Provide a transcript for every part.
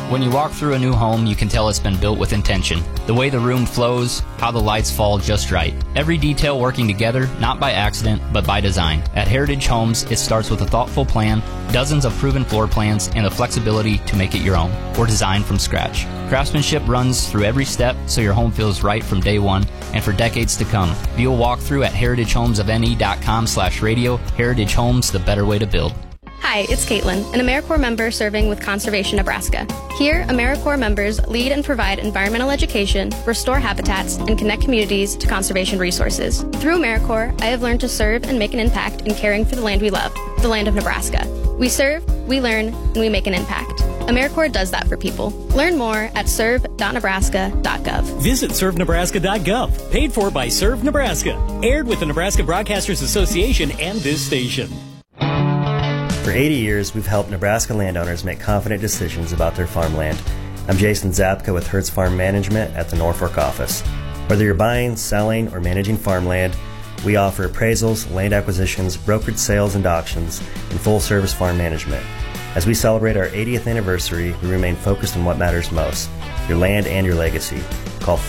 When you walk through a new home, you can tell it's been built with intention. The way the room flows, how the lights fall just right. Every detail working together, not by accident, but by design. At Heritage Homes, it starts with a thoughtful plan, dozens of proven floor plans, and the flexibility to make it your own, or design from scratch. Craftsmanship runs through every step, so your home feels right from day one and for decades to come. View a walkthrough at heritagehomesofne.com/radio. Heritage Homes, the better way to build. Hi, it's Caitlin, an AmeriCorps member serving with Conservation Nebraska. Here, AmeriCorps members lead and provide environmental education, restore habitats, and connect communities to conservation resources. Through AmeriCorps, I have learned to serve and make an impact in caring for the land we love, the land of Nebraska. We serve, we learn, and we make an impact. AmeriCorps does that for people. Learn more at serve.nebraska.gov. Visit servenebraska.gov. Paid for by Serve Nebraska. Aired with the Nebraska Broadcasters Association and this station. For 80 years, we've helped Nebraska landowners make confident decisions about their farmland. I'm Jason Zapka with Hertz Farm Management at the Norfolk office. Whether you're buying, selling, or managing farmland, we offer appraisals, land acquisitions, brokered sales and auctions, and full-service farm management. As we celebrate our 80th anniversary, we remain focused on what matters most, your land and your legacy. Call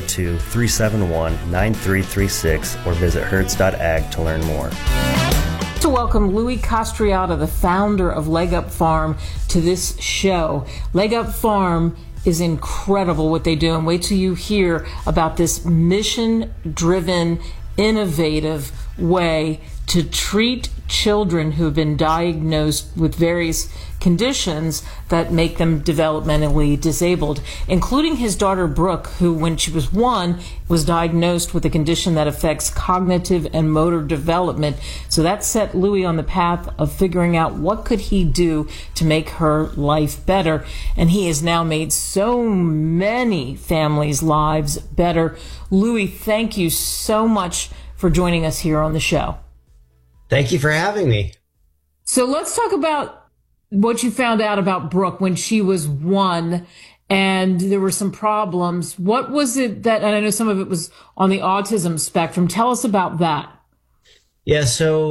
402-371-9336 or visit hertz.ag to learn more. To welcome Louis Castriata, the founder of Leg Up Farm, to this show. Leg Up Farm is incredible what they do, and wait till you hear about this mission-driven, innovative way to treat children who have been diagnosed with various conditions that make them developmentally disabled, including his daughter Brooke, who when she was 1 was diagnosed with a condition that affects cognitive and motor development. So that set Louis on the path of figuring out what could he do to make her life better, and he has now made so many families' lives better. Louis, thank you so much for joining us here on the show. Thank you for having me. So let's talk about what you found out about Brooke when she was 1 and there were some problems. What was it that, and I know some of it was on the autism spectrum. Tell us about that. Yeah,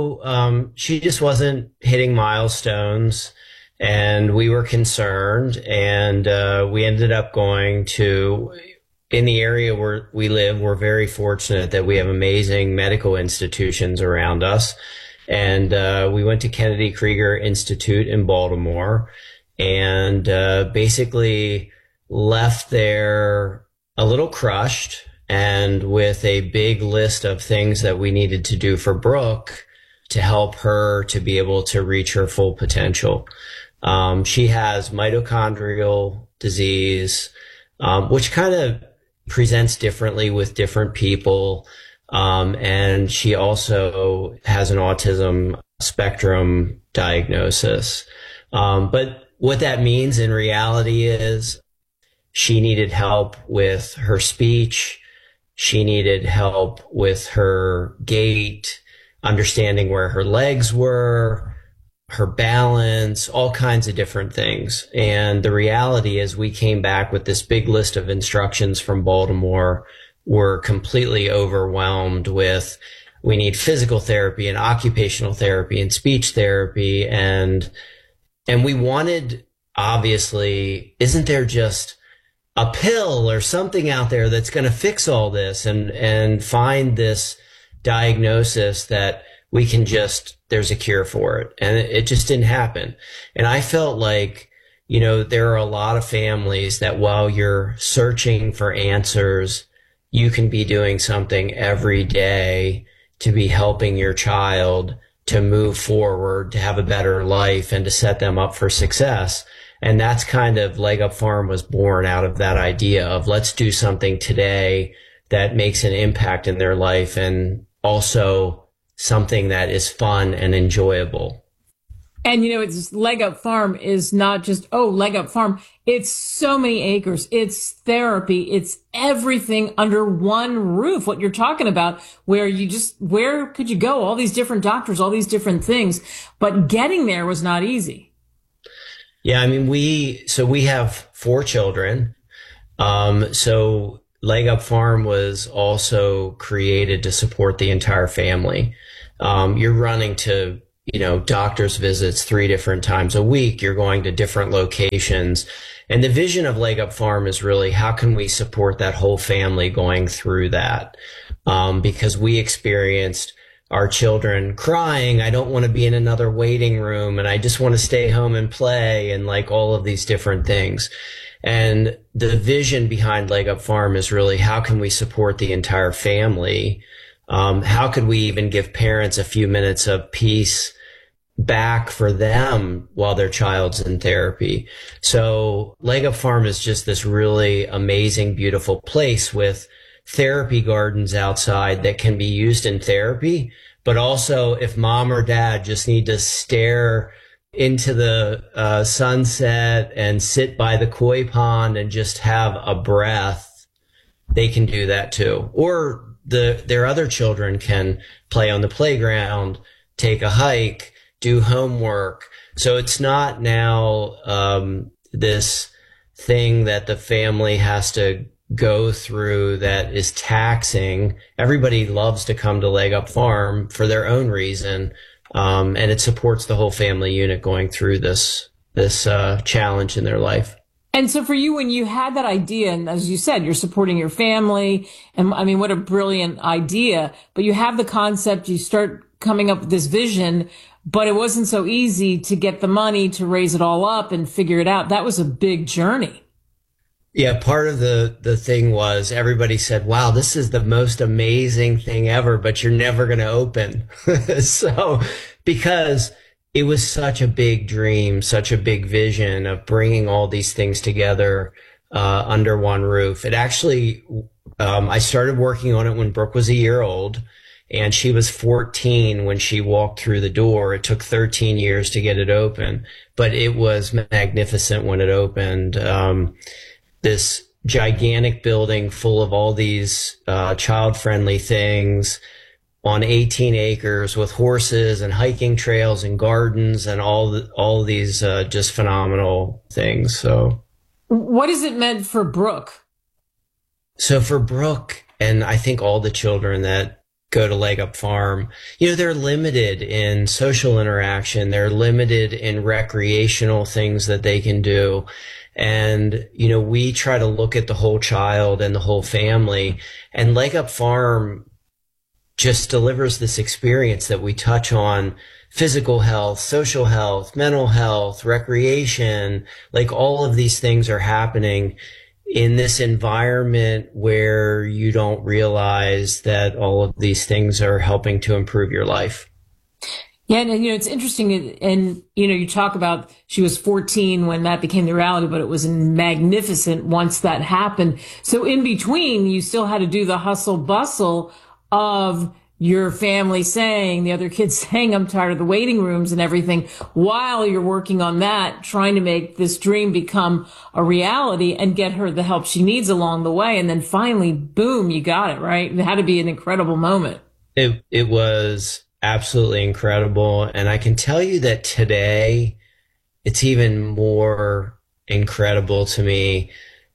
so she just wasn't hitting milestones, and we were concerned, and we ended up going to, in the area where we live, we're very fortunate that we have amazing medical institutions around us. And we went to Kennedy Krieger Institute in Baltimore and basically left there a little crushed and with a big list of things that we needed to do for Brooke to help her to be able to reach her full potential. She has mitochondrial disease, which kind of presents differently with different people. And she also has an autism spectrum diagnosis. But what that means in reality is she needed help with her speech. She needed help with her gait, understanding where her legs were, her balance, all kinds of different things. And the reality is we came back with this big list of instructions from Baltimore. We're completely overwhelmed with, we need physical therapy and occupational therapy and speech therapy. And we wanted, obviously, isn't there just a pill or something out there that's going to fix all this and find this diagnosis that we can just, there's a cure for it. And it just didn't happen. And I felt like, you know, there are a lot of families that while you're searching for answers, you can be doing something every day to be helping your child to move forward, to have a better life, and to set them up for success. And that's kind of Leg Up Farm was born out of that idea of let's do something today that makes an impact in their life and also something that is fun and enjoyable. And, you know, it's Leg Up Farm is not just, Leg Up Farm. It's so many acres. It's therapy. It's everything under one roof. What you're talking about, where could you go? All these different doctors, all these different things. But getting there was not easy. Yeah. I mean, we have 4 children. So Leg Up Farm was also created to support the entire family. You're running to, doctor's visits 3 different times a week. You're going to different locations. And the vision of Leg Up Farm is really, how can we support that whole family going through that? Because we experienced our children crying, I don't want to be in another waiting room, and I just want to stay home and play, and like all of these different things. And the vision behind Leg Up Farm is really, how can we support the entire family? How could we even give parents a few minutes of peace back for them while their child's in therapy? So Leg Up Farm is just this really amazing, beautiful place with therapy gardens outside that can be used in therapy, but also if mom or dad just need to stare into the sunset and sit by the koi pond and just have a breath, they can do that too. Or their other children can play on the playground, take a hike, do homework. So it's not now this thing that the family has to go through that is taxing. Everybody loves to come to Leg Up Farm for their own reason, and it supports the whole family unit going through this challenge in their life. And so for you, when you had that idea, and as you said, you're supporting your family, and I mean, what a brilliant idea, but you have the concept, you start coming up with this vision, but it wasn't so easy to get the money to raise it all up and figure it out. That was a big journey. Yeah, part of the thing was everybody said, wow, this is the most amazing thing ever, but you're never going to open. So, because it was such a big dream, such a big vision of bringing all these things together under one roof. It actually, I started working on it when Brooke was a year old, and she was 14 when she walked through the door. It took 13 years to get it open, but it was magnificent when it opened. This gigantic building full of all these child-friendly things on 18 acres with horses and hiking trails and gardens and all these just phenomenal things. So, what has it meant for Brooke? So for Brooke, and I think all the children that go to Leg Up Farm, they're limited in social interaction. They're limited in recreational things that they can do. And, we try to look at the whole child and the whole family, and Leg Up Farm just delivers this experience that we touch on physical health, social health, mental health, recreation, like all of these things are happening in this environment where you don't realize that all of these things are helping to improve your life. Yeah, and it's interesting, and you talk about she was 14 when that became the reality, but it was magnificent once that happened. So in between, you still had to do the hustle bustle of your family saying, the other kids saying, I'm tired of the waiting rooms and everything, while you're working on that, trying to make this dream become a reality and get her the help she needs along the way. And then finally, boom, you got it, right? It had to be an incredible moment. It was absolutely incredible. And I can tell you that today, it's even more incredible to me.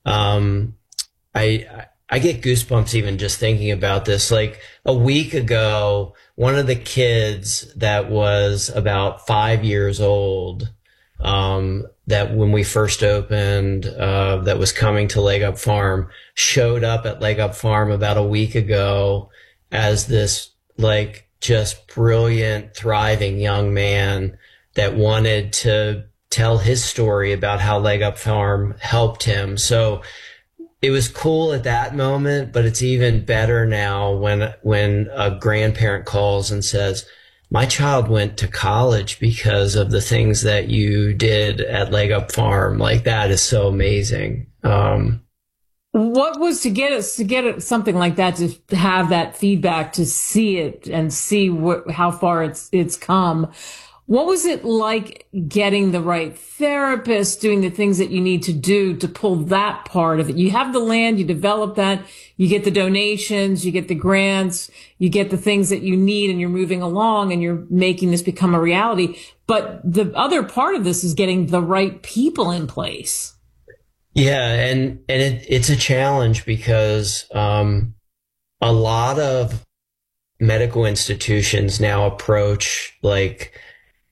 I get goosebumps even just thinking about this. Like a week ago, one of the kids that was about 5 years old, that when we first opened, that was coming to Leg Up Farm, showed up at Leg Up Farm about a week ago as this like just brilliant, thriving young man that wanted to tell his story about how Leg Up Farm helped him. So it was cool at that moment, but it's even better now when a grandparent calls and says, my child went to college because of the things that you did at Leg Up Farm. Like, that is so amazing. What was to get something like that, to have that feedback, to see it and see how far it's come? What was it like getting the right therapist, doing the things that you need to do to pull that part of it? You have the land, you develop that, you get the donations, you get the grants, you get the things that you need, and you're moving along and you're making this become a reality. But the other part of this is getting the right people in place. Yeah, and it's a challenge because a lot of medical institutions now approach like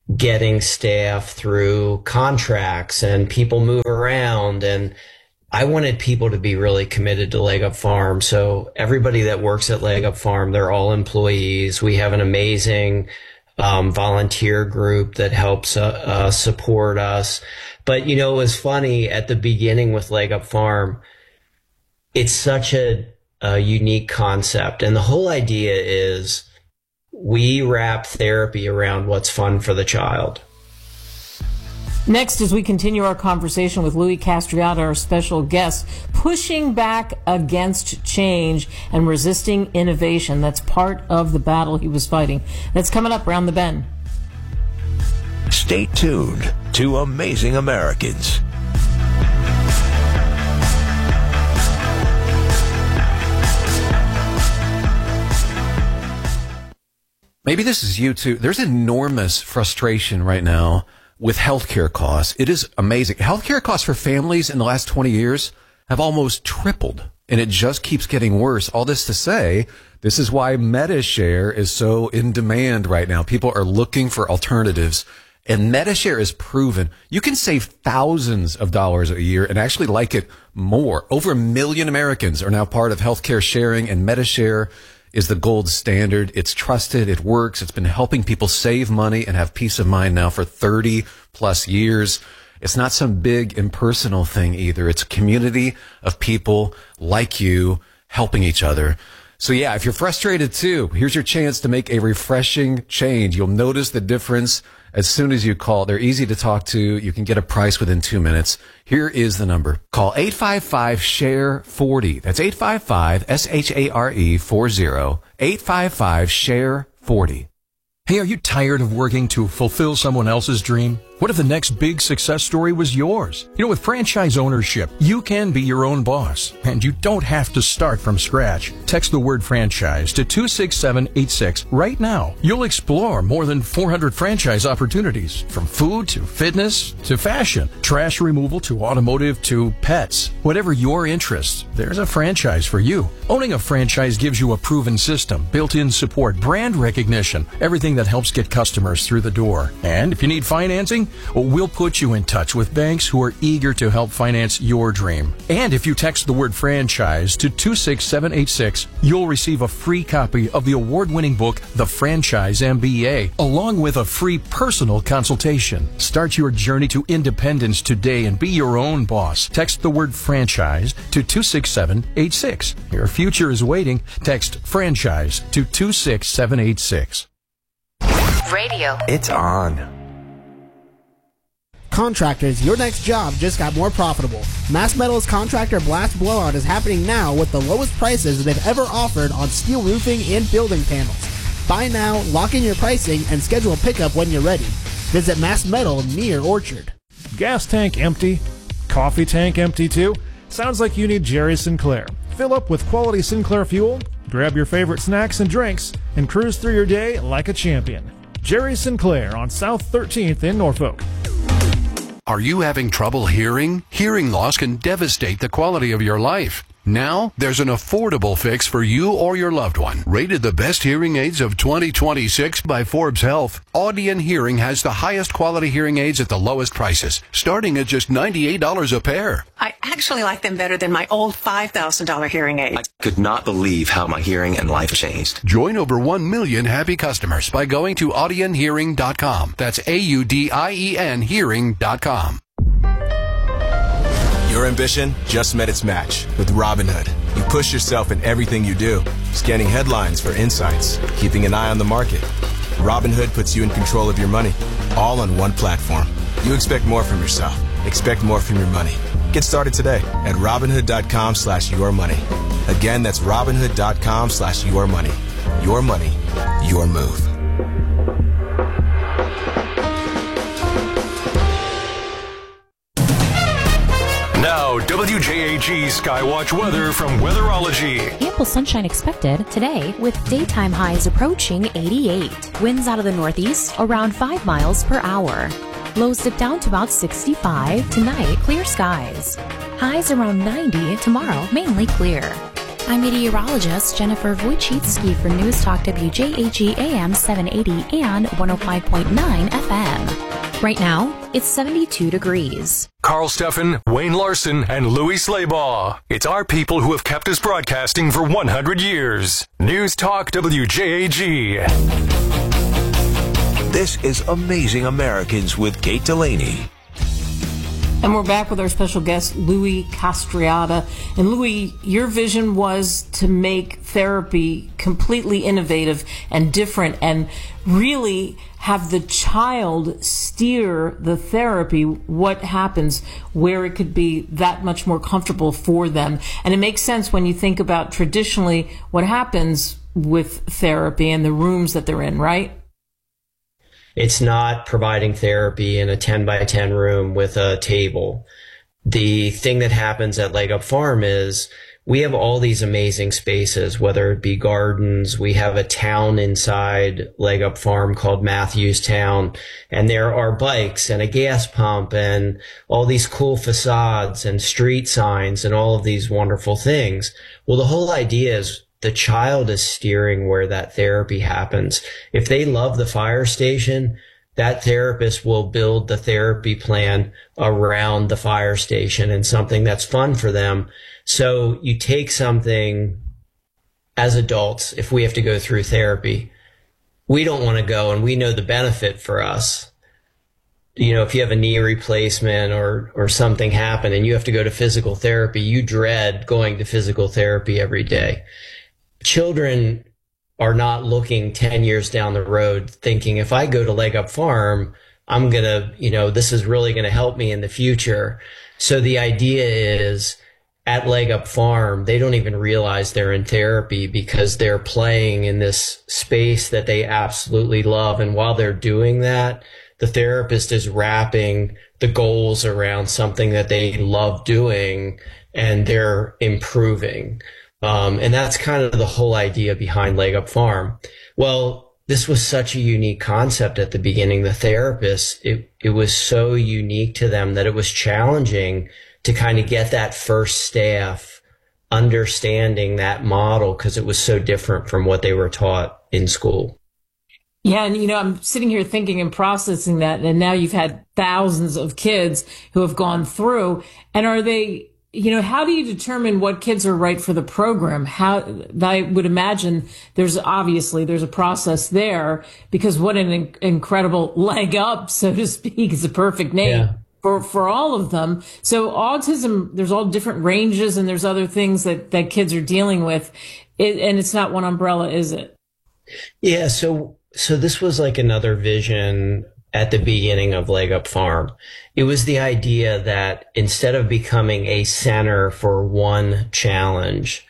getting staff through contracts, and people move around, and I wanted people to be really committed to Leg Up Farm. So everybody that works at Leg Up Farm, they're all employees. We have an amazing volunteer group that helps support us. But, you know, it was funny at the beginning with Leg Up Farm. It's such a unique concept. And the whole idea is we wrap therapy around what's fun for the child. Next, as we continue our conversation with Louis Castriota, our special guest, pushing back against change and resisting innovation. That's part of the battle he was fighting. That's coming up around the bend. Stay tuned to Amazing Americans. Maybe this is you too. There's enormous frustration right now with healthcare costs. It is amazing. Healthcare costs for families in the last 20 years have almost tripled, and it just keeps getting worse. All this to say, this is why MediShare is so in demand right now. People are looking for alternatives, and MediShare is proven. You can save thousands of dollars a year and actually like it more. Over 1 million Americans are now part of healthcare sharing, and MediShare is the gold standard. It's trusted. It works. It's been helping people save money and have peace of mind now for 30 plus years. It's not some big impersonal thing either. It's a community of people like you helping each other. So yeah, if you're frustrated too, here's your chance to make a refreshing change. You'll notice the difference as soon as you call. They're easy to talk to. You can get a price within 2 minutes. Here is the number. Call 855-SHARE-40. That's 855-SHARE-40. 855-SHARE-40. Hey, are you tired of working to fulfill someone else's dream? What if the next big success story was yours? You know, with franchise ownership, you can be your own boss, and you don't have to start from scratch. Text the word franchise to 26786 right now. You'll explore more than 400 franchise opportunities, from food to fitness to fashion, trash removal to automotive to pets. Whatever your interests, there's a franchise for you. Owning a franchise gives you a proven system, built-in support, brand recognition, everything that helps get customers through the door. And if you need financing, we'll put you in touch with banks who are eager to help finance your dream. And if you text the word franchise to 26786, you'll receive a free copy of the award-winning book, The Franchise MBA, along with a free personal consultation. Start your journey to independence today and be your own boss. Text the word franchise to 26786. Your future is waiting. Text franchise to 26786. Radio. It's on. Contractors, your next job just got more profitable. Mass Metal's Contractor Blast Blowout is happening now with the lowest prices they've ever offered on steel roofing and building panels. Buy now, lock in your pricing, and schedule a pickup when you're ready. Visit Mass Metal near Orchard. Gas tank empty? Coffee tank empty too? Sounds like you need Jerry Sinclair. Fill up with quality Sinclair fuel, grab your favorite snacks and drinks, and cruise through your day like a champion. Jerry Sinclair on South 13th in Norfolk. Are you having trouble hearing? Hearing loss can devastate the quality of your life. Now, there's an affordable fix for you or your loved one. Rated the best hearing aids of 2026 by Forbes Health, Audion Hearing has the highest quality hearing aids at the lowest prices, starting at just $98 a pair. I actually like them better than my old $5,000 hearing aid. I could not believe how my hearing and life changed. Join over 1 million happy customers by going to audionhearing.com. That's AUDIEN hearing.com. Your ambition just met its match with Robinhood. You push yourself in everything you do, scanning headlines for insights, keeping an eye on the market. Robinhood puts you in control of your money, all on one platform. You expect more from yourself. Expect more from your money. Get started today at Robinhood.com/yourmoney. Again, that's Robinhood.com/yourmoney. Your money, your move. Now, WJAG Skywatch weather from Weatherology. Ample sunshine expected today with daytime highs approaching 88. Winds out of the northeast around 5 miles per hour. Lows dip down to about 65. Tonight, clear skies. Highs around 90 tomorrow, mainly clear. I'm meteorologist Jennifer Wojcicki for News Talk WJAG AM 780 and 105.9 FM. Right now, it's 72 degrees. Carl Steffen, Wayne Larson, and Louis Slaybaugh. It's our people who have kept us broadcasting for 100 years. News Talk WJAG. This is Amazing Americans with Kate Delaney. And we're back with our special guest, Louis Castriota. And Louis, your vision was to make therapy completely innovative and different and really have the child steer the therapy, what happens, where it could be that much more comfortable for them. And it makes sense when you think about traditionally what happens with therapy and the rooms that they're in, right? It's not providing therapy in a 10 by 10 room with a table. The thing that happens at Leg Up Farm is we have all these amazing spaces, whether it be gardens. We have a town inside Leg Up Farm called Matthews Town, and there are bikes and a gas pump and all these cool facades and street signs and all of these wonderful things. Well, the whole idea is the child is steering where that therapy happens. If they love the fire station, that therapist will build the therapy plan around the fire station and something that's fun for them. So you take something as adults, if we have to go through therapy, we don't want to go, and we know the benefit for us. You know, if you have a knee replacement or something happen and you have to go to physical therapy, you dread going to physical therapy every day. Children are not looking 10 years down the road thinking, if I go to Leg Up Farm, I'm going to, this is really going to help me in the future. So the idea is at Leg Up Farm, they don't even realize they're in therapy because they're playing in this space that they absolutely love. And while they're doing that, the therapist is wrapping the goals around something that they love doing, and they're improving. And that's kind of the whole idea behind Leg Up Farm. Well, this was such a unique concept at the beginning. The therapists, it was so unique to them that it was challenging to kind of get that first staff understanding that model because it was so different from what they were taught in school. Yeah, and I'm sitting here thinking and processing that, and now you've had thousands of kids who have gone through, and are they, how do you determine what kids are right for the program? I would imagine there's a process there, because what an incredible leg up, so to speak, is a perfect name for all of them. So autism, there's all different ranges, and there's other things that kids are dealing with, and it's not one umbrella, is it? Yeah, so this was like another vision at the beginning of Leg Up Farm. It was the idea that instead of becoming a center for one challenge,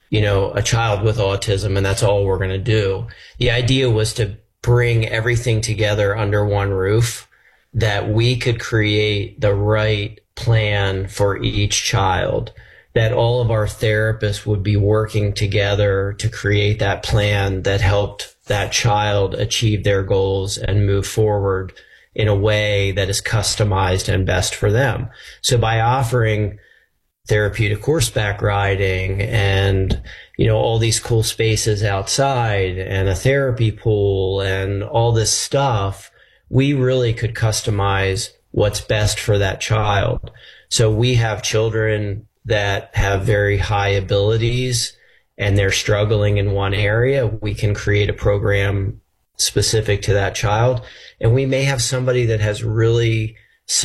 a child with autism, and that's all we're going to do, the idea was to bring everything together under one roof, that we could create the right plan for each child, that all of our therapists would be working together to create that plan that helped that child achieve their goals and move forward in a way that is customized and best for them. So by offering therapeutic horseback riding and, all these cool spaces outside and a therapy pool and all this stuff, we really could customize what's best for that child. So we have children that have very high abilities and they're struggling in one area. We can create a program specific to that child. And we may have somebody that has really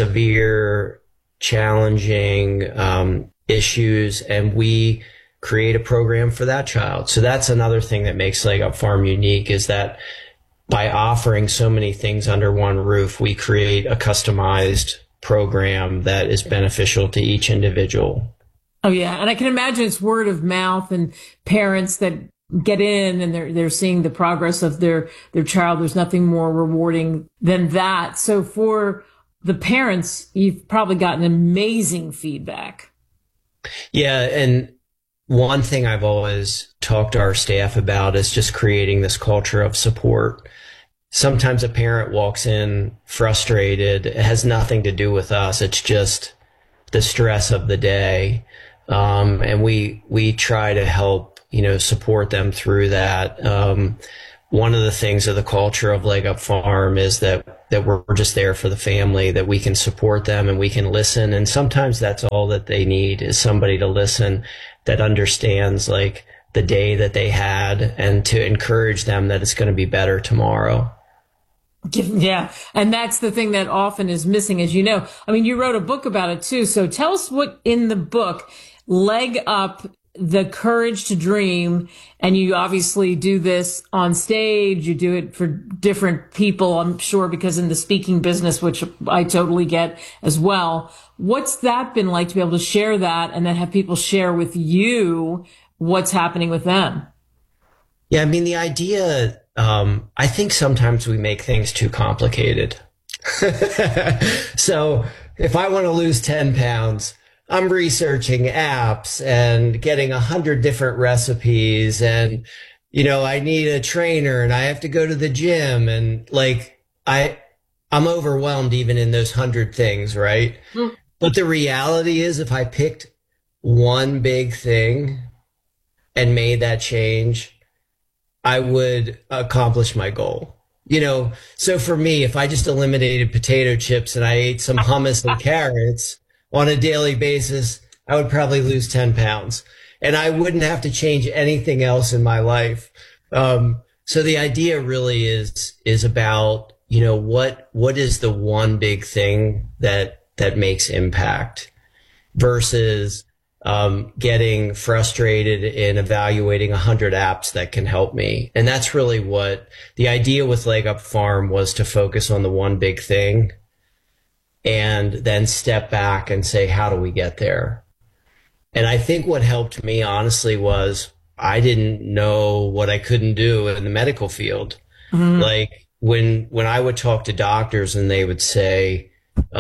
severe, challenging issues, and we create a program for that child. So that's another thing that makes Leg Up Farm unique, is that by offering so many things under one roof, we create a customized program that is beneficial to each individual. Oh, yeah. And I can imagine it's word of mouth and parents that get in and they're seeing the progress of their child. There's nothing more rewarding than that. So for the parents, you've probably gotten amazing feedback. Yeah. And one thing I've always talked to our staff about is just creating this culture of support. Sometimes a parent walks in frustrated. It has nothing to do with us. It's just the stress of the day. And we try to help, support them through that. One of the things of the culture of Leg Up Farm is that we're just there for the family, that we can support them and we can listen. And sometimes that's all that they need, is somebody to listen that understands like the day that they had, and to encourage them that it's going to be better tomorrow. Yeah. And that's the thing that often is missing, as you know. I mean, you wrote a book about it too. So tell us what in the book, Leg Up, the Courage to Dream, and you obviously do this on stage, you do it for different people, I'm sure, because in the speaking business, which I totally get as well. What's that been like to be able to share that and then have people share with you what's happening with them? Yeah, I mean, the idea, I think sometimes we make things too complicated. So if I want to lose 10 pounds, I'm researching apps and getting 100 different recipes, and, I need a trainer and I have to go to the gym, and like, I'm overwhelmed even in those 100 things, right? Mm. But the reality is, if I picked one big thing and made that change, I would accomplish my goal. So for me, if I just eliminated potato chips and I ate some hummus and carrots on a daily basis, I would probably lose 10 pounds, and I wouldn't have to change anything else in my life. So the idea really is about, what is the one big thing that makes impact, versus getting frustrated in evaluating 100 apps that can help me. And that's really what the idea with Leg Up Farm was, to focus on the one big thing and then step back and say, how do we get there? And I think what helped me, honestly, was I didn't know what I couldn't do in the medical field. Mm-hmm. Like when I would talk to doctors and they would say,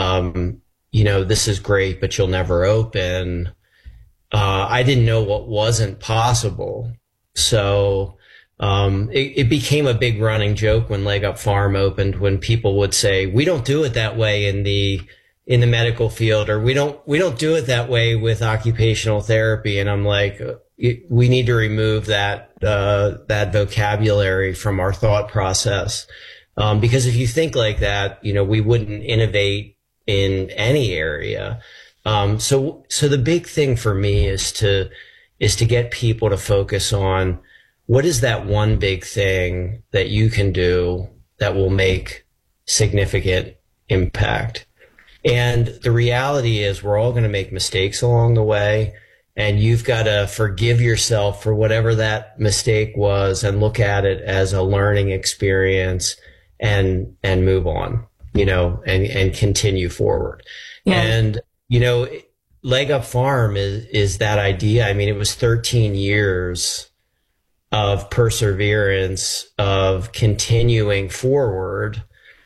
this is great, but you'll never open. I didn't know what wasn't possible. So it became a big running joke when Leg Up Farm opened, when people would say, we don't do it that way in the medical field, or we don't do it that way with occupational therapy. And I'm like, we need to remove that vocabulary from our thought process. Because if you think like that, we wouldn't innovate in any area. So the big thing for me is to get people to focus on, what is that one big thing that you can do that will make significant impact? And the reality is, we're all going to make mistakes along the way, and you've got to forgive yourself for whatever that mistake was and look at it as a learning experience and move on, and continue forward. Yeah. And, Leg Up Farm is that idea. I mean, it was 13 years of perseverance, of continuing forward.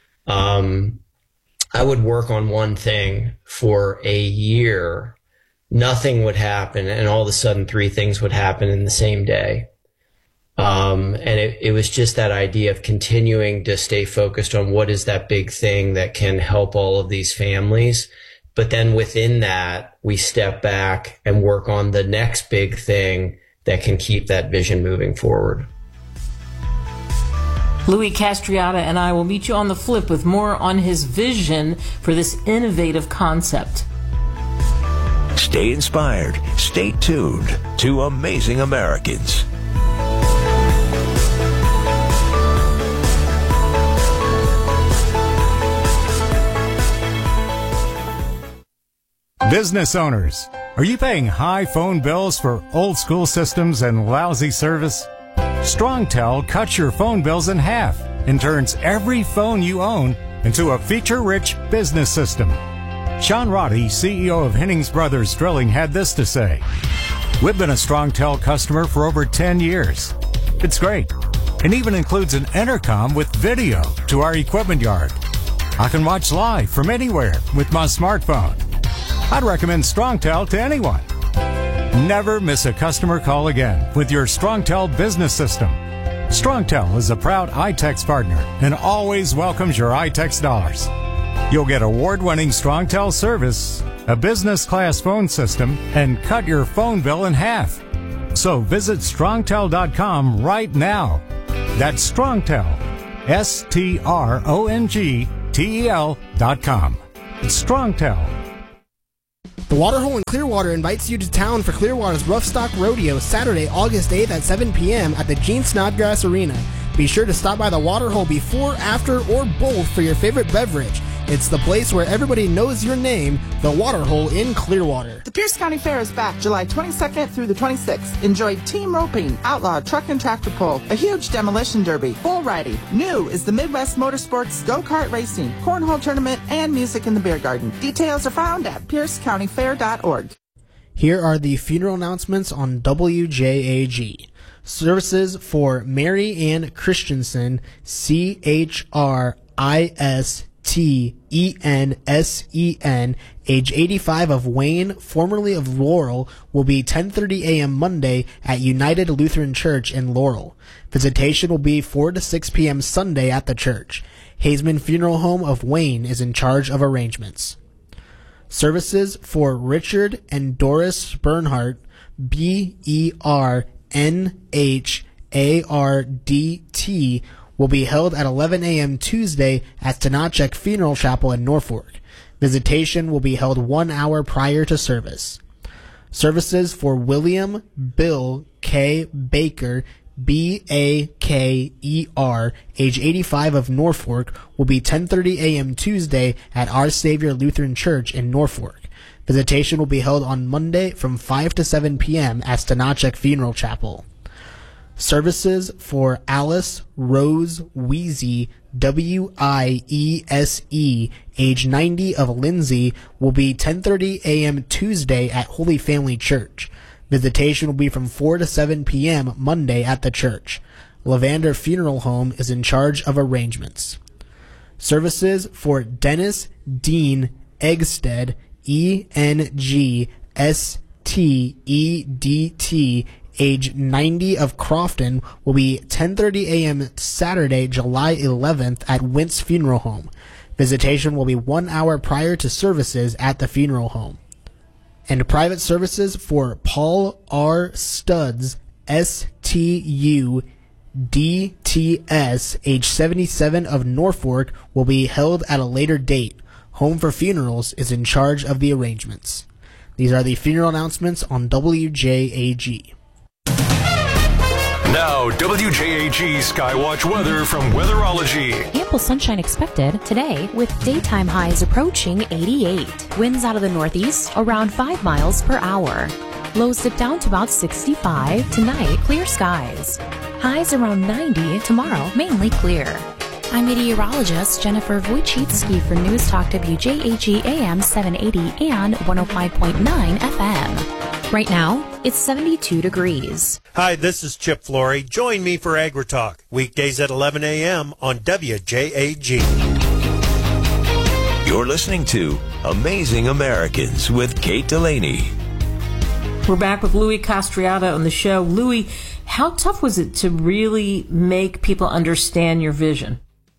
I would work on one thing for a year, nothing would happen, and all of a sudden 3 things would happen in the same day. And it was just that idea of continuing to stay focused on what is that big thing that can help all of these families. But then within that, we step back and work on the next big thing that can keep that vision moving forward. Louis Castriota and I will meet you on the flip with more on his vision for this innovative concept. Stay inspired. Stay tuned to Amazing Americans. Business owners, are you paying high phone bills for old school systems and lousy service? StrongTel cuts your phone bills in half and turns every phone you own into a feature-rich business system. Sean Roddy, CEO of Hennings Brothers Drilling, had this to say: "We've been a StrongTel customer for over 10 years. It's great. It even includes an intercom with video to our equipment yard. I can watch live from anywhere with my smartphone. I'd recommend StrongTel to anyone. Never miss a customer call again with your StrongTel business system. StrongTel is a proud iTex partner and always welcomes your iTex dollars. You'll get award-winning StrongTel service a business class phone system, and cut your phone bill in half. So visit strongtel.com right now. That's Strongtel, STRONGTEL.com. It's Strongtel. The Waterhole in Clearwater invites you to town for Clearwater's Rough Stock Rodeo Saturday, August 8th at 7 p.m. at the Gene Snodgrass Arena. Be sure to stop by the Waterhole before, after, or both for your favorite beverage. It's the place where everybody knows your name, the Waterhole in Clearwater. The Pierce County Fair is back July 22nd through the 26th. Enjoy team roping, outlaw truck and tractor pull, a huge demolition derby, bull riding. New is the Midwest Motorsports go-kart racing, cornhole tournament, and music in the beer garden. Details are found at piercecountyfair.org. Here are the funeral announcements on WJAG. Services for Mary Ann Christensen, CHRISTENSEN, age 85 of Wayne, formerly of Laurel, will be 10:30 a.m. Monday at United Lutheran Church in Laurel. Visitation will be 4 to 6 p.m. Sunday at the church. Hazeman Funeral Home of Wayne is in charge of arrangements. Services for Richard and Doris Bernhardt, BERNHARDT, will be held at 11 a.m. Tuesday at Stanachek Funeral Chapel in Norfolk. Visitation will be held 1 hour prior to service. Services for William Bill K. Baker, BAKER, age 85 of Norfolk, will be 10:30 a.m. Tuesday at Our Savior Lutheran Church in Norfolk. Visitation will be held on Monday from 5 to 7 p.m. at Stanachek Funeral Chapel. Services for Alice Rose Weezy, WIESE, age 90 of Lindsay, will be 10:30 a.m. Tuesday at Holy Family Church. Visitation will be from 4 to 7 p.m. Monday at the church. Lavander Funeral Home is in charge of arrangements. Services for Dennis Dean Eggstead, ENGSTEDT, age 90 of Crofton, will be 10:30 a.m. Saturday, July 11th at Wentz Funeral Home. Visitation will be 1 hour prior to services at the funeral home. And private services for Paul R. Studs, STUDTS, age 77 of Norfolk, will be held at a later date. Home for Funerals is in charge of the arrangements. These are the funeral announcements on WJAG. Now, WJAG Skywatch weather from Weatherology. Ample sunshine expected today with daytime highs approaching 88. Winds out of the northeast around 5 miles per hour. Lows dip down to about 65. Tonight, clear skies. Highs around 90 tomorrow, mainly clear. I'm meteorologist Jennifer Wojcicki for News Talk WJAG AM 780 and 105.9 FM. Right now, it's 72 degrees. Hi, this is Chip Flory. Join me for AgriTalk, weekdays at 11 a.m. on WJAG. You're listening to Amazing Americans with Kate Delaney. We're back with Louis Castriata on the show. Louis, how tough was it to really make people understand your vision?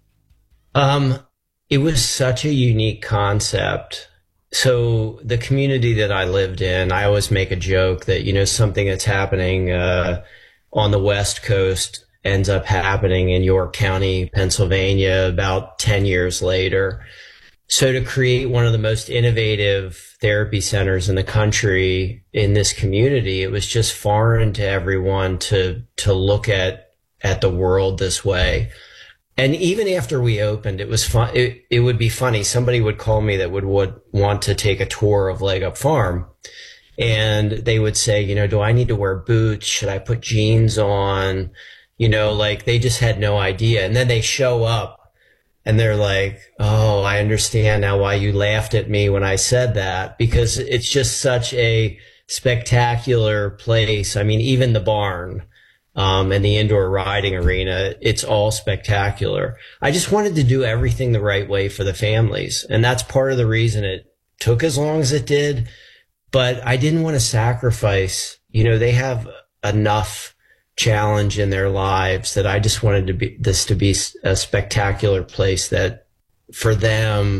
It was such a unique concept. So the community that I lived in, I always make a joke that, something that's happening on the West Coast ends up happening in York County, Pennsylvania, about 10 years later. So to create one of the most innovative therapy centers in the country in this community, it was just foreign to everyone to look at the world this way. And even after we opened, it was fun. It would be funny. Somebody would call me that would want to take a tour of Leg Up Farm. And they would say, do I need to wear boots? Should I put jeans on? They just had no idea. And then they show up and they're like, oh, I understand now why you laughed at me when I said that, because it's just such a spectacular place. I mean, even the barn. And the indoor riding arena, it's all spectacular. I just wanted to do everything the right way for the families. And that's part of the reason it took as long as it did. But I didn't want to sacrifice, they have enough challenge in their lives that I just wanted this to be a spectacular place that for them,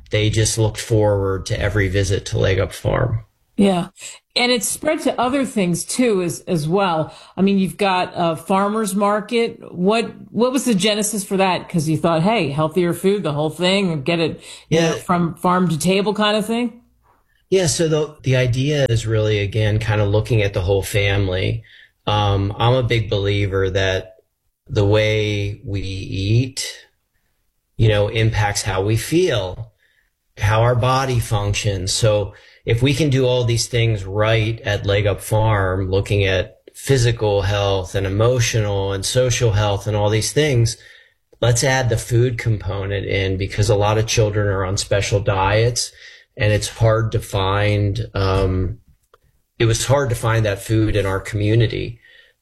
they just looked forward to every visit to Leg Up Farm. Yeah. And it's spread to other things too, as well. I mean, you've got a farmer's market. What was the genesis for that? Because you thought, hey, healthier food, the whole thing, and get it from farm to table kind of thing? Yeah. So the idea is really, again, kind of looking at the whole family. I'm a big believer that the way we eat, impacts how we feel, how our body functions. So if we can do all these things right at Leg Up Farm, looking at physical health and emotional and social health and all these things, let's add the food component in, because a lot of children are on special diets and it's hard to find, it was hard to find that food in our community.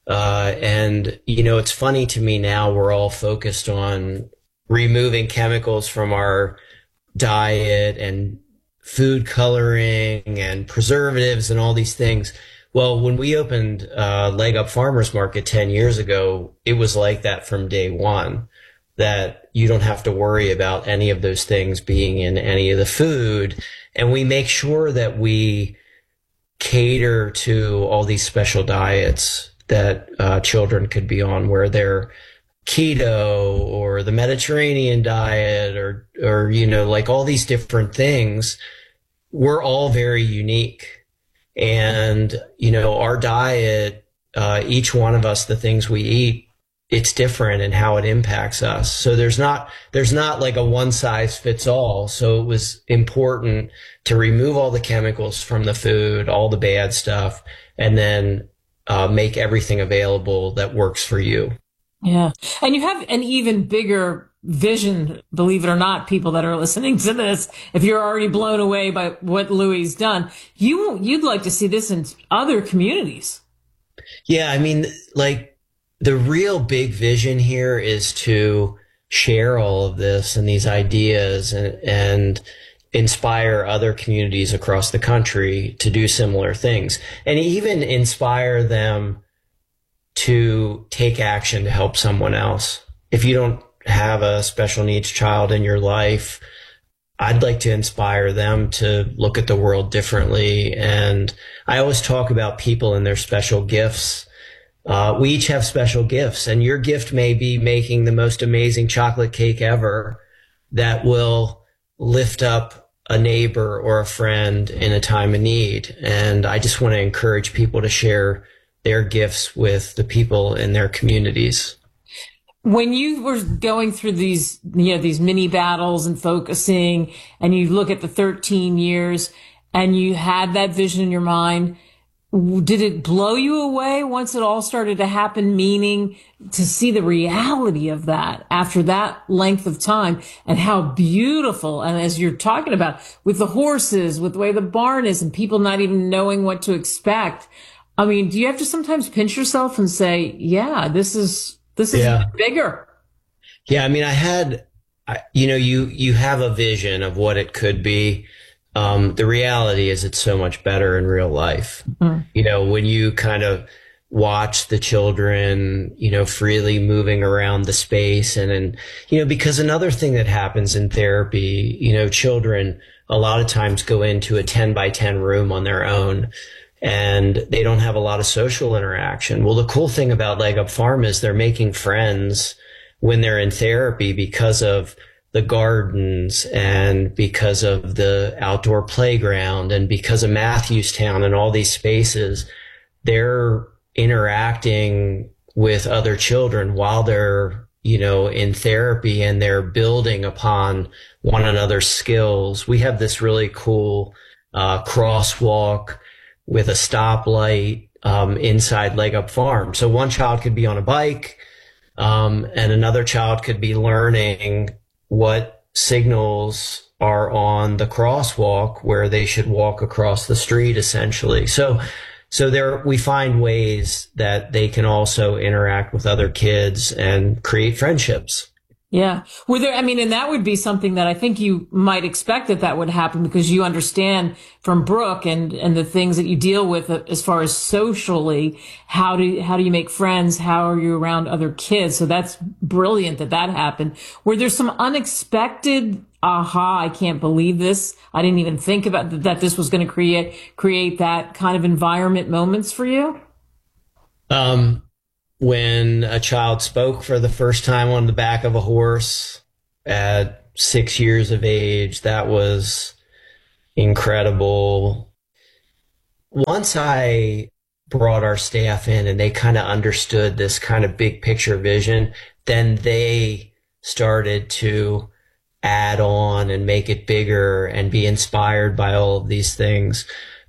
And it's funny to me now, we're all focused on removing chemicals from our diet and food coloring and preservatives and all these things. Well, when we opened Leg Up Farmers Market 10 years ago, it was like that from day one, that you don't have to worry about any of those things being in any of the food. And we make sure that we cater to all these special diets that children could be on, where they're keto or the Mediterranean diet or like all these different things. We're all very unique. And, our diet, each one of us, the things we eat, it's different in how it impacts us. So there's not like a one size fits all. So it was important to remove all the chemicals from the food, all the bad stuff, and then make everything available that works for you. Yeah. And you have an even bigger vision, believe it or not, people that are listening to this. If you're already blown away by what Louie's done, you'd like to see this in other communities. Yeah. I mean, like, the real big vision here is to share all of this and these ideas and inspire other communities across the country to do similar things, and even inspire them to take action to help someone else. If you don't have a special needs child in your life, I'd like to inspire them to look at the world differently. And I always talk about people and their special gifts. We each have special gifts, and your gift may be making the most amazing chocolate cake ever that will lift up a neighbor or a friend in a time of need. And I just want to encourage people to share their gifts with the people in their communities. When you were going through these mini battles and focusing, and you look at the 13 years and you had that vision in your mind, did it blow you away once it all started to happen, meaning to see the reality of that after that length of time, and how beautiful, and as you're talking about, with the horses, with the way the barn is, and people not even knowing what to expect. I mean, do you have to sometimes pinch yourself and say, yeah, this is bigger? Yeah. I mean, you have a vision of what it could be. The reality is it's so much better in real life. Mm-hmm. When you kind of watch the children, freely moving around the space, and because another thing that happens in therapy, children a lot of times go into a 10 by 10 room on their own, and they don't have a lot of social interaction. Well, the cool thing about Leg Up Farm is they're making friends when they're in therapy because of the gardens and because of the outdoor playground and because of Matthewstown and all these spaces. They're interacting with other children while they're, in therapy, and they're building upon one another's skills. We have this really cool crosswalk with a stoplight inside Leg Up Farm. So one child could be on a bike, and another child could be learning what signals are on the crosswalk where they should walk across the street, essentially. So there, we find ways that they can also interact with other kids and create friendships. Yeah. And that would be something that I think you might expect that would happen, because you understand from Brooke and the things that you deal with as far as socially, how do you make friends? How are you around other kids? So that's brilliant that happened. Were there some unexpected aha, I can't believe this. I didn't even think about that this was going to create that kind of environment moments for you? When a child spoke for the first time on the back of a horse at 6 years of age, that was incredible. Once I brought our staff in and they kind of understood this kind of big picture vision, then they started to add on and make it bigger and be inspired by all of these things.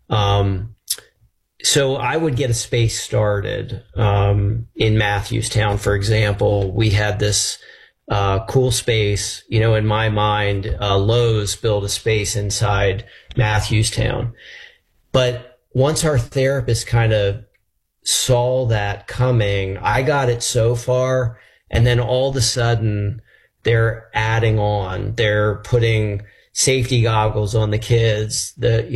So I would get a space started in Matthewstown, for example. We had this cool space, in my mind. Lowe's built a space inside Matthewstown. But once our therapist kind of saw that coming, I got it so far, and then all of a sudden they're adding on. They're putting safety goggles on the kids,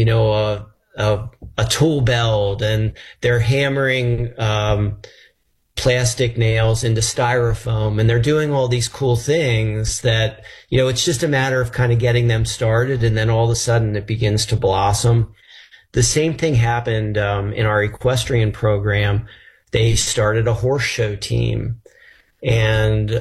a tool belt, and they're hammering plastic nails into styrofoam, and they're doing all these cool things that, it's just a matter of kind of getting them started, and then all of a sudden it begins to blossom. The same thing happened in our equestrian program. They started a horse show team, and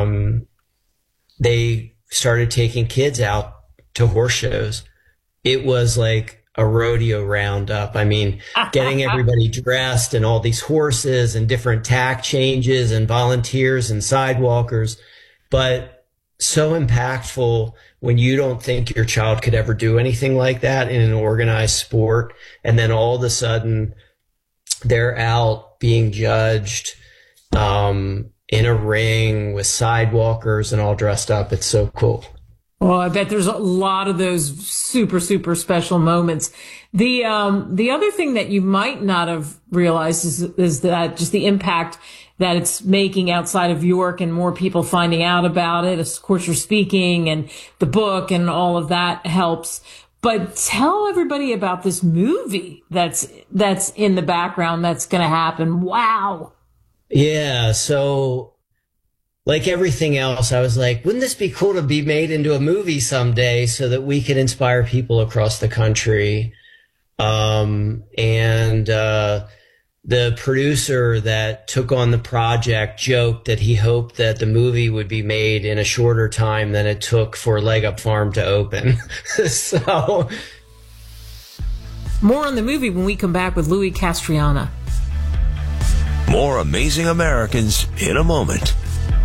they started taking kids out to horse shows. It was like a rodeo roundup. I mean, getting everybody dressed and all these horses and different tack changes and volunteers and sidewalkers, but so impactful when you don't think your child could ever do anything like that in an organized sport. And then all of a sudden they're out being judged, in a ring with sidewalkers and all dressed up. It's so cool. Well, I bet there's a lot of those super, super special moments. The other thing that you might not have realized is that just the impact that it's making outside of York and more people finding out about it. Of course, you're speaking and the book and all of that helps. But tell everybody about this movie that's in the background that's going to happen. Wow. Yeah. So like everything else, I was like, wouldn't this be cool to be made into a movie someday so that we could inspire people across the country? The producer that took on the project joked that he hoped that the movie would be made in a shorter time than it took for Leg Up Farm to open. So more on the movie when we come back with Louis Castriana. More Amazing Americans in a moment.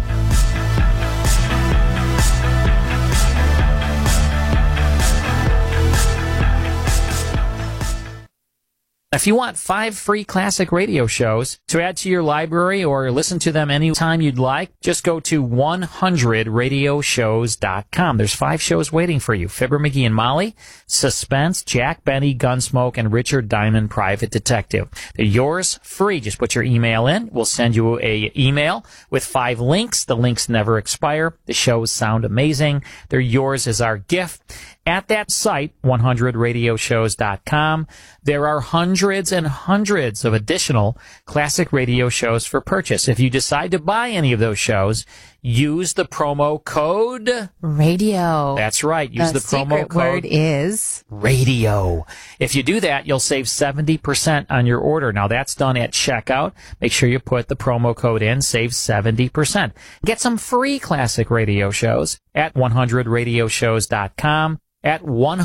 If you want 5 free classic radio shows to add to your library or listen to them anytime you'd like, just go to 100radioshows.com. There's 5 shows waiting for you. Fibber McGee and Molly, Suspense, Jack Benny, Gunsmoke, and Richard Diamond, Private Detective. They're yours free. Just put your email in. We'll send you a email with 5 links. The links never expire. The shows sound amazing. They're yours as our gift. At that site, 100radioshows.com, there are hundreds and hundreds of additional classic radio shows for purchase. If you decide to buy any of those shows, use the promo code radio. That's right. Use the promo code. The secret word is radio. If you do that, you'll save 70% on your order. Now, that's done at checkout. Make sure you put the promo code in. Save 70%. Get some free classic radio shows at 100radioshows.com. At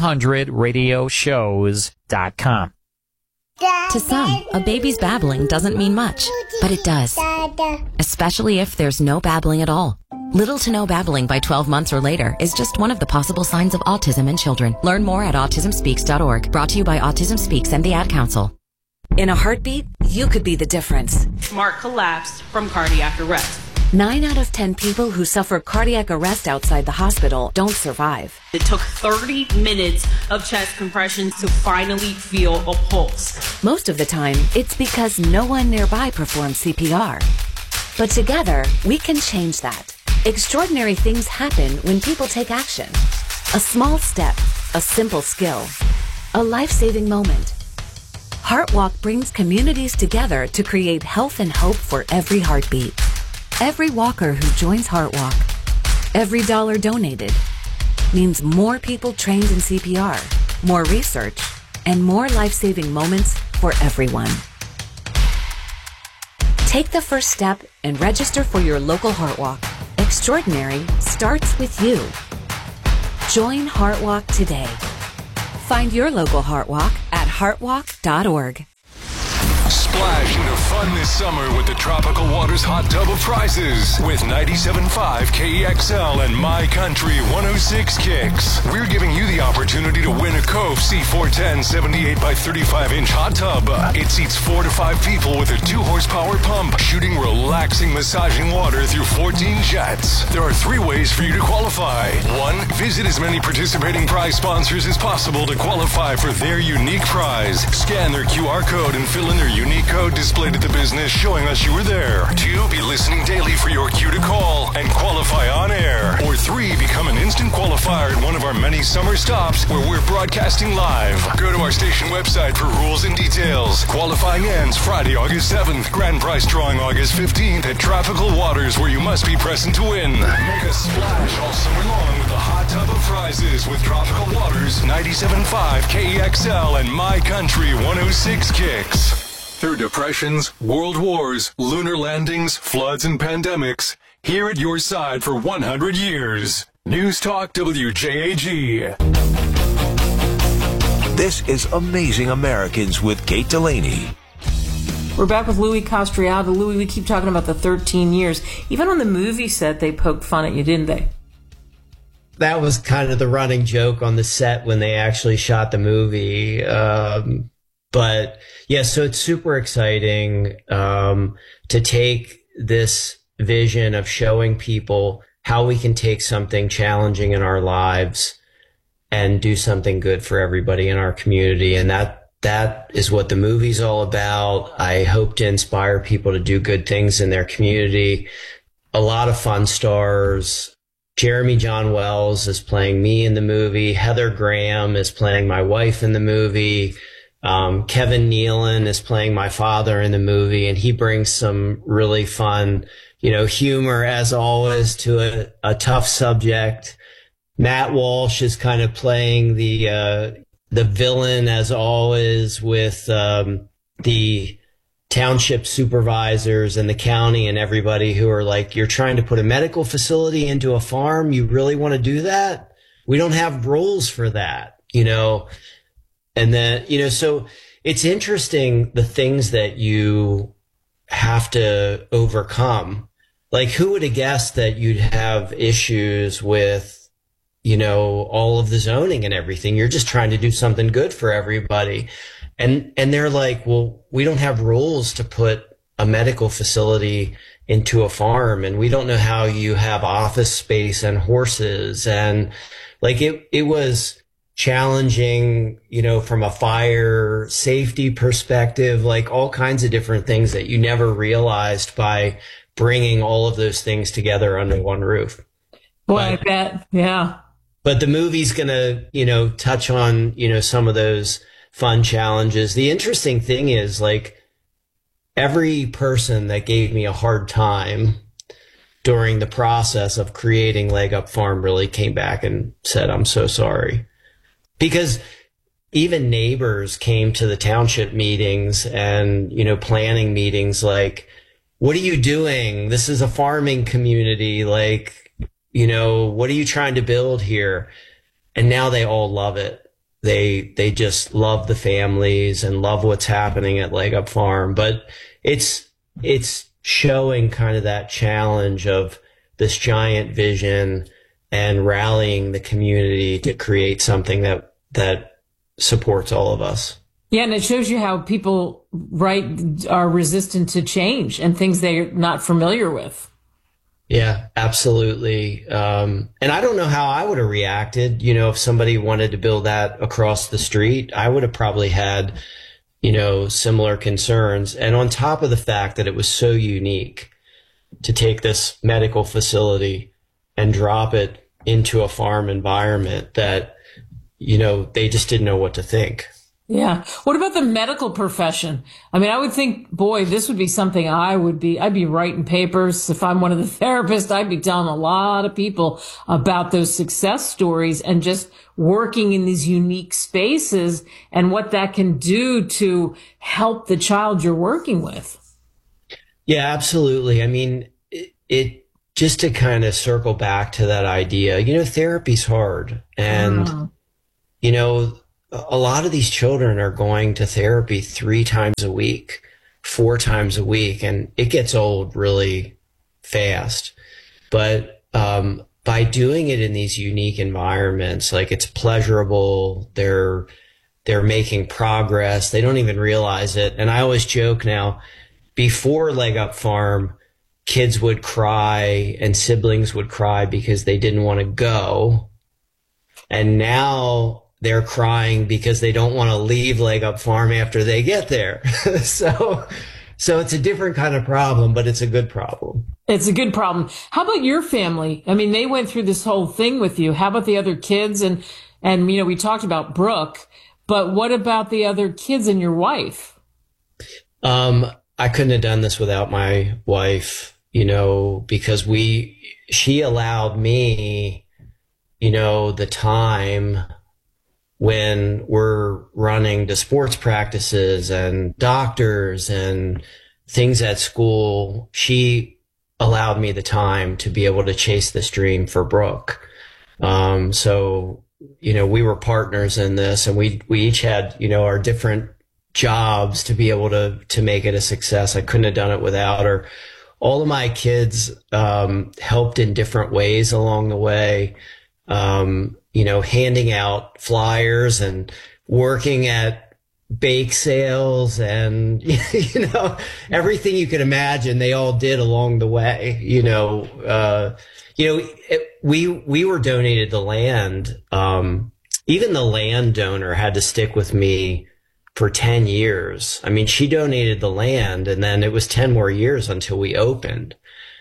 100radioshows.com. To some, a baby's babbling doesn't mean much, but it does. Especially if there's no babbling at all. Little to no babbling by 12 months or later is just one of the possible signs of autism in children. Learn more at autismspeaks.org. Brought to you by Autism Speaks and the Ad Council. In a heartbeat, you could be the difference. Mark collapsed from cardiac arrest. 9 out of 10 people who suffer cardiac arrest outside the hospital don't survive. It took 30 minutes of chest compressions to finally feel a pulse. Most of the time, it's because no one nearby performs CPR. But together, we can change that. Extraordinary things happen when people take action. A small step, a simple skill, a life-saving moment. HeartWalk brings communities together to create health and hope for every heartbeat. Every walker who joins HeartWalk, every dollar donated, means more people trained in CPR, more research, and more life-saving moments for everyone. Take the first step and register for your local Heart Walk. Extraordinary starts with you. Join Heart Walk today. Find your local Heart Walk at heartwalk.org. Splash into fun this summer with the Tropical Waters Hot Tub of Prizes with 97.5 KEXL and My Country 106 Kicks. We're giving you the opportunity to win a Cove C410 78 by 35-inch hot tub. It seats 4 to 5 people with a 2-horsepower pump, shooting relaxing, massaging water through 14 jets. There are 3 ways for you to qualify. 1, visit as many participating prize sponsors as possible to qualify for their unique prize. Scan their QR code and fill in their unique code displayed at the business showing us you were there. 2, be listening daily for your cue to call and qualify on air. Or 3, become an instant qualifier at one of our many summer stops where we're broadcasting live. Go to our station website for rules and details. Qualifying ends Friday, August 7th. Grand prize drawing August 15th at Tropical Waters, where you must be present to win. Make a splash all summer long with the hot tub of prizes with Tropical Waters, 97.5 KEXL and My Country 106 Kicks. Through depressions, world wars, lunar landings, floods, and pandemics, here at your side for 100 years. News Talk WJAG. This is Amazing Americans with Kate Delaney. We're back with Louis Castriata. Louis, we keep talking about the 13 years. Even on the movie set, they poked fun at you, didn't they? That was kind of the running joke on the set when they actually shot the movie. But yeah, so it's super exciting to take this vision of showing people how we can take something challenging in our lives and do something good for everybody in our community. And that is what the movie's all about. I hope to inspire people to do good things in their community. A lot of fun stars. Jeremy John Wells is playing me in the movie. Heather Graham is playing my wife in the movie. Kevin Nealon is playing my father in the movie, and he brings some really fun, humor as always to a tough subject. Matt Walsh is kind of playing the villain as always with, the township supervisors and the county and everybody who are like, you're trying to put a medical facility into a farm. You really want to do that? We don't have rules for that, And then, so it's interesting the things that you have to overcome. Like, who would have guessed that you'd have issues with, all of the zoning and everything? You're just trying to do something good for everybody. And they're like, well, we don't have rules to put a medical facility into a farm, and we don't know how you have office space and horses. And like, it was challenging, from a fire safety perspective, like all kinds of different things that you never realized by bringing all of those things together under one roof. Boy, I bet. Yeah. But the movie's going to, touch on, some of those fun challenges. The interesting thing is, like, every person that gave me a hard time during the process of creating Leg Up Farm really came back and said, I'm so sorry. Because even neighbors came to the township meetings and, planning meetings like, what are you doing? This is a farming community. Like, what are you trying to build here? And now they all love it. They just love the families and love what's happening at Leg Up Farm. But it's showing kind of that challenge of this giant vision and rallying the community to create something that supports all of us. Yeah, and it shows you how people, are resistant to change and things they're not familiar with. Yeah, absolutely. And I don't know how I would have reacted, if somebody wanted to build that across the street. I would have probably had, similar concerns. And on top of the fact that it was so unique to take this medical facility and drop it into a farm environment that, they just didn't know what to think. Yeah. What about the medical profession? I mean, I would think, boy, this would be something I'd be writing papers. If I'm one of the therapists, I'd be telling a lot of people about those success stories and just working in these unique spaces and what that can do to help the child you're working with. Yeah, absolutely. I mean, it just to kind of circle back to that idea, therapy's hard. And, a lot of these children are going to therapy 3 times a week, 4 times a week, and it gets old really fast. But by doing it in these unique environments, like it's pleasurable, they're making progress, they don't even realize it. And I always joke now, before Leg Up Farm, kids would cry and siblings would cry because they didn't want to go. And now they're crying because they don't want to leave Leg Up Farm after they get there. So it's a different kind of problem, but it's a good problem. It's a good problem. How about your family? I mean, they went through this whole thing with you. How about the other kids? And we talked about Brooke, but what about the other kids and your wife? I couldn't have done this without my wife, because she allowed me, the time when we're running to sports practices and doctors and things at school. She allowed me the time to be able to chase this dream for Brooke. So, we were partners in this, and we each had, our different jobs to be able to make it a success. I couldn't have done it without her. All of my kids helped in different ways along the way. Handing out flyers and working at bake sales and, everything you could imagine they all did along the way. We were donated the land. Even the landowner had to stick with me for 10 years. I mean, she donated the land and then it was 10 more years until we opened.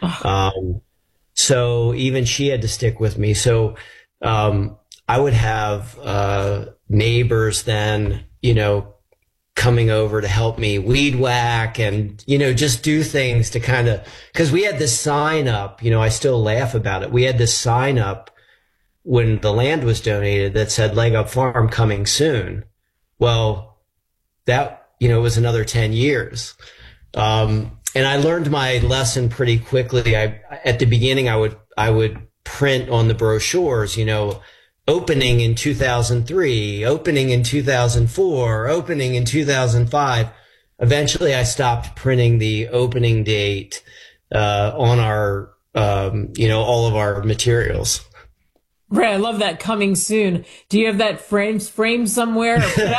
So even she had to stick with me. So, I would have, neighbors then, coming over to help me weed whack and, just do things to kind of, cause we had this sign up, I still laugh about it. We had this sign up when the land was donated that said Leg Up Farm coming soon. Well, that, was another 10 years. And I learned my lesson pretty quickly. At the beginning, I would print on the brochures, opening in 2003, opening in 2004, opening in 2005. Eventually, I stopped printing the opening date on our, all of our materials. Right, I love that coming soon. Do you have that framed somewhere?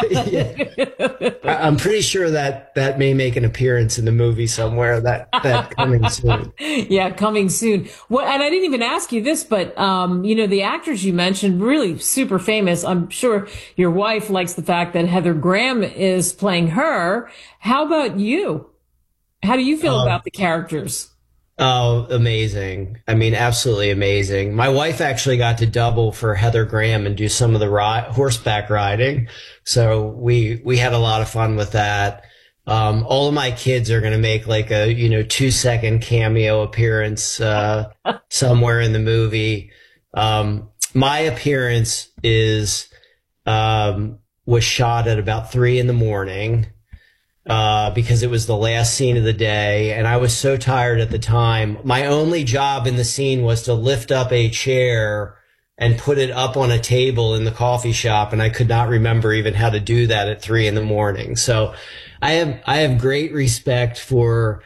I'm pretty sure that may make an appearance in the movie somewhere, that coming soon. Yeah, coming soon. Well, and I didn't even ask you this, but, the actors you mentioned, really super famous. I'm sure your wife likes the fact that Heather Graham is playing her. How about you? How do you feel about the characters? Oh, amazing. I mean, absolutely amazing. My wife actually got to double for Heather Graham and do some of the horseback riding. So we had a lot of fun with that. All of my kids are going to make like a, 2-second cameo appearance, somewhere in the movie. My appearance was shot at about 3 a.m. Because it was the last scene of the day and I was so tired at the time. My only job in the scene was to lift up a chair and put it up on a table in the coffee shop. And I could not remember even how to do that at 3 a.m. So I have great respect for,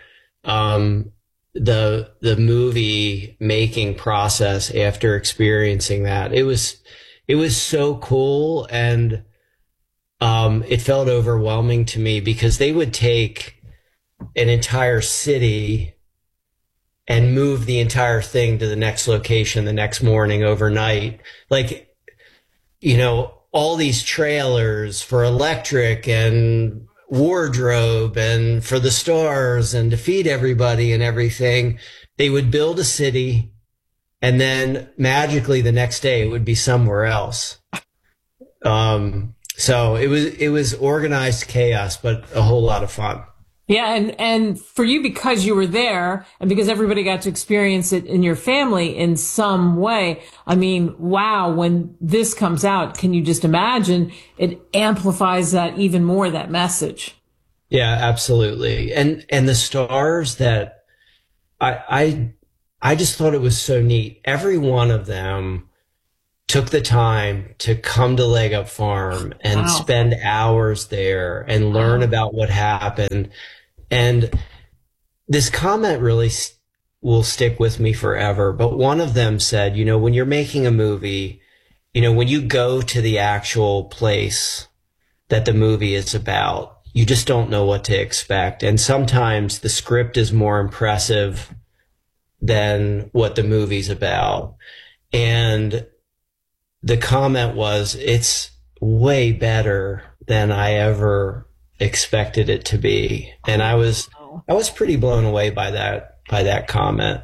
the movie making process after experiencing that. It was so cool. And it felt overwhelming to me because they would take an entire city and move the entire thing to the next location the next morning overnight. Like, all these trailers for electric and wardrobe and for the stars and to feed everybody and everything. They would build a city and then magically the next day it would be somewhere else. So it was organized chaos, but a whole lot of fun. Yeah, and for you, because you were there and because everybody got to experience it in your family in some way, I mean, wow, when this comes out, can you just imagine it amplifies that even more, that message? Yeah, absolutely. And the stars that I just thought it was so neat. Every one of them took the time to come to Leg Up Farm and spend hours there and learn about what happened. And this comment really will stick with me forever. But one of them said, when you're making a movie, when you go to the actual place that the movie is about, you just don't know what to expect. And sometimes the script is more impressive than what the movie's about. And the comment was, it's way better than I ever expected it to be. And I was pretty blown away by that comment.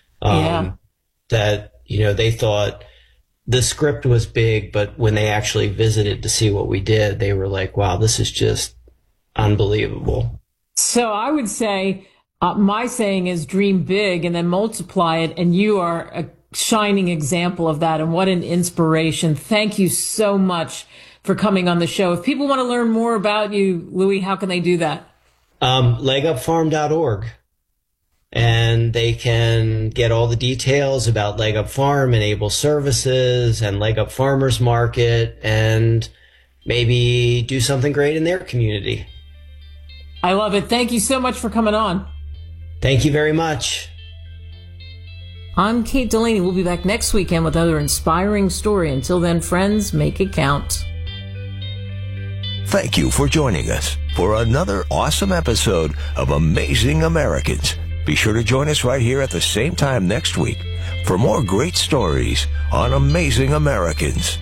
That, they thought the script was big, but when they actually visited to see what we did, they were like, wow, this is just unbelievable. So I would say, my saying is dream big and then multiply it. And you are a shining example of that. And what an inspiration. Thank you so much for coming on the show. If people want to learn more about you, Louis, how can they do that? Legupfarm.org. And they can get all the details about Leg Up Farm and Able Services and Leg Up Farmers Market and maybe do something great in their community. I love it. Thank you so much for coming on. Thank you very much. I'm Kate Delaney. We'll be back next weekend with another inspiring story. Until then, friends, make it count. Thank you for joining us for another awesome episode of Amazing Americans. Be sure to join us right here at the same time next week for more great stories on Amazing Americans.